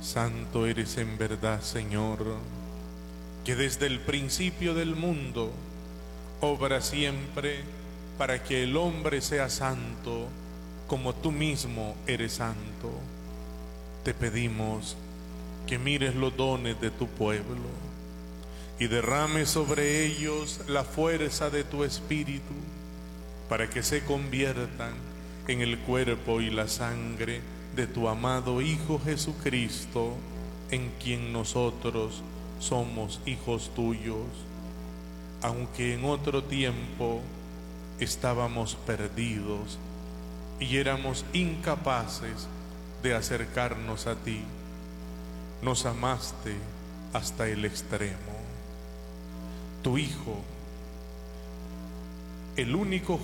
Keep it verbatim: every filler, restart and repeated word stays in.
Santo eres en verdad, Señor, que desde el principio del mundo obra siempre para que el hombre sea santo, como tú mismo eres santo. Te pedimos que mires los dones de tu pueblo y derrames sobre ellos la fuerza de tu Espíritu, para que se conviertan en el cuerpo y la sangre de tu amado Hijo Jesucristo, en quien nosotros somos hijos tuyos, aunque en otro tiempo estábamos perdidos y éramos incapaces de acercarnos a ti. Nos amaste hasta el extremo. Tu Hijo, el único